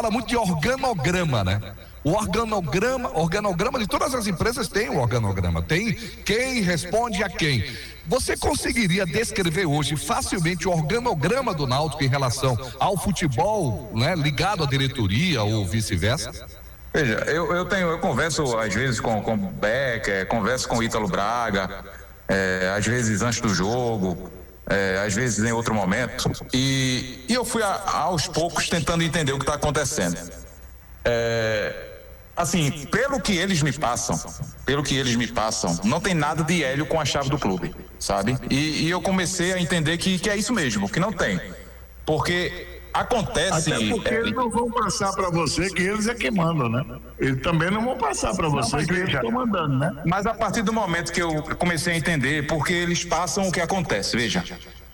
fala muito de organograma, né? O organograma de todas as empresas tem o organograma, tem quem responde a quem. Você conseguiria descrever hoje facilmente o organograma do Náutico em relação ao futebol, né, ligado à diretoria ou vice-versa? Veja, eu converso às vezes com o Becker, converso com o Ítalo Braga, às vezes antes do jogo, às vezes em outro momento, e eu fui aos poucos tentando entender o que está acontecendo. Assim, pelo que eles me passam, não tem nada de Hélio com a chave do clube, sabe? E eu comecei a entender que é isso mesmo, que não tem. Porque acontece... Até porque eles não vão passar para você que eles é que mandam, né? Eles também não vão passar para você que eles estão mandando, né? Mas a partir do momento que eu comecei a entender, porque eles passam o que acontece, veja...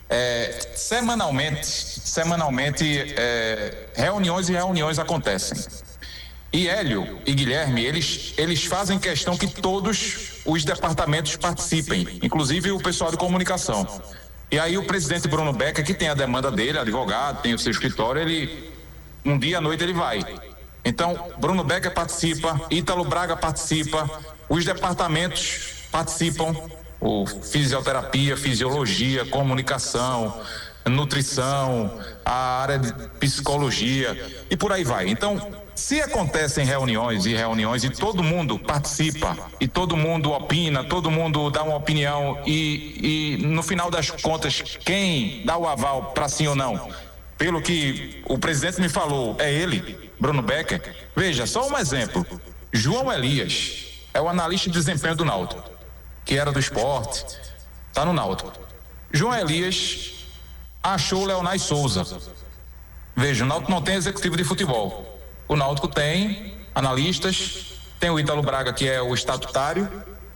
semanalmente reuniões e reuniões acontecem. E Hélio e Guilherme, eles fazem questão que todos os departamentos participem, inclusive o pessoal de comunicação. E aí o presidente Bruno Becker, que tem a demanda dele, advogado, tem o seu escritório, um dia à noite ele vai. Então, Bruno Becker participa, Ítalo Braga participa, os departamentos participam, o fisioterapia, fisiologia, comunicação, nutrição, a área de psicologia e por aí vai. Então, se acontecem reuniões e todo mundo participa e todo mundo opina, todo mundo dá uma opinião e no final das contas, quem dá o aval para sim ou não, pelo que o presidente me falou, é ele, Bruno Becker. Veja, só um exemplo. João Elias é o analista de desempenho do Náutico, que era do esporte, está no Náutico. João Elias achou o Leonardo Souza. Veja, o Náutico não tem executivo de futebol. O Náutico tem analistas, tem o Ítalo Braga, que é o estatutário,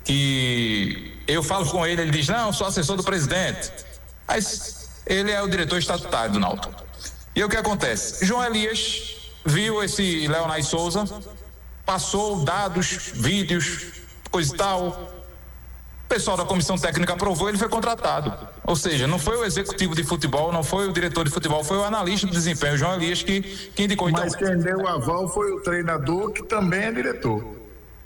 que eu falo com ele, ele diz, não, sou assessor do presidente. Mas ele é o diretor estatutário do Náutico. E o que acontece? João Elias viu esse Leonardo Souza, passou dados, vídeos, coisa e tal. O pessoal da comissão técnica aprovou, ele foi contratado. Ou seja, não foi o executivo de futebol, não foi o diretor de futebol, foi o analista de desempenho, João Elias, que indicou. Mas quem deu o aval foi o treinador, que também é diretor.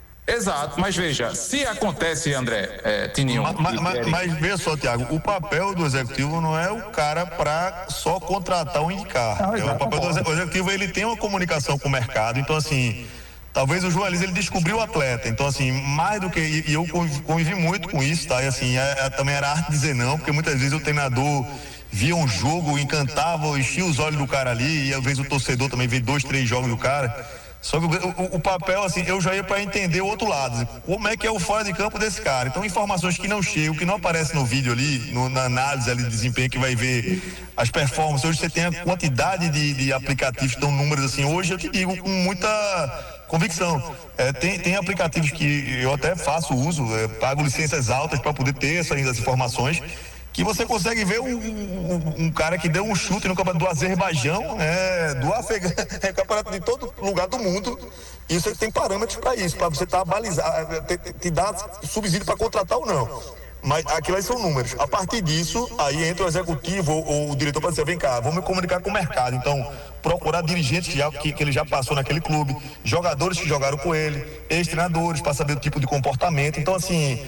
Exato, mas veja, se acontece, André, Tininho... Mas veja só, Thiago, o papel do executivo não é o cara para só contratar ou indicar. O papel do executivo, ele tem uma comunicação com o mercado, então assim... Talvez o João Elias, ele descobriu o atleta, então assim, mais do que, e eu convivi muito com isso, tá, e assim, também era arte dizer não, porque muitas vezes o treinador via um jogo, encantava, enchia os olhos do cara ali, e às vezes o torcedor também vê 2, 3 jogos do cara, só que o papel, assim, eu já ia para entender o outro lado, como é que é o fora de campo desse cara, então informações que não chegam, que não aparecem no vídeo ali, na análise ali de desempenho, que vai ver as performances, hoje você tem a quantidade de aplicativos que dão números assim, hoje eu te digo com muita convicção. Tem aplicativos que eu até faço uso, pago licenças altas para poder ter essas informações, que você consegue ver um cara que deu um chute no campeonato do Azerbaijão, do Afeganistão, campeonato de todo lugar do mundo. E você tem parâmetros para isso, para você estar balizado, te dar subsídio para contratar ou não. Mas aquilo aí são números. A partir disso, aí entra o executivo ou o diretor para dizer, vem cá, vamos me comunicar com o mercado. Então, procurar dirigentes que ele já passou naquele clube, jogadores que jogaram com ele, ex-treinadores, para saber o tipo de comportamento. Então, assim,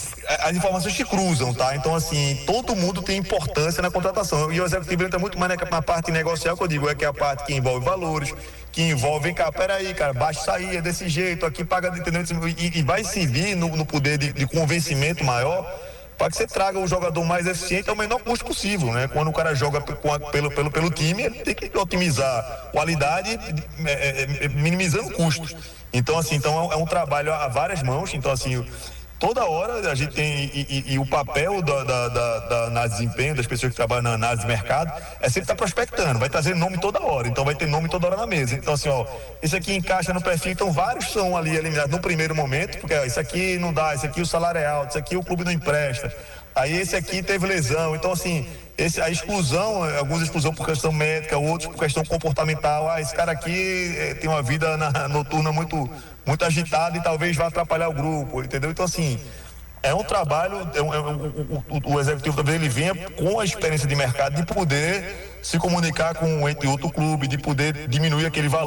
as informações se cruzam, tá? Então, assim, todo mundo tem importância na contratação. E o executivo entra muito mais na parte negocial, que eu digo, que é a parte que envolve valores, que envolve, vem cá, peraí, cara, baixa isso aí, é desse jeito, aqui paga, entendeu? E vai servir no poder de convencimento maior, para que você traga o jogador mais eficiente ao menor custo possível, né? Quando o cara joga pelo time, ele tem que otimizar qualidade, minimizando custos. Então, assim, é um trabalho a várias mãos. Então, assim, toda hora a gente tem, e o papel da análise de desempenho, das pessoas que trabalham na análise de mercado, é sempre estar prospectando, vai trazer nome toda hora, então vai ter nome toda hora na mesa. Então, assim, esse aqui encaixa no perfil, então vários são ali eliminados no primeiro momento, porque isso aqui não dá, esse aqui o salário é alto, isso aqui o clube não empresta, aí esse aqui teve lesão, então assim, a exclusão, alguns exclusão por questão médica, outros por questão comportamental, esse cara aqui tem uma vida noturna muito agitada e talvez vá atrapalhar o grupo, entendeu? Então assim, é um trabalho, o executivo talvez ele venha com a experiência de mercado de poder se comunicar com outro clube, de poder diminuir aquele valor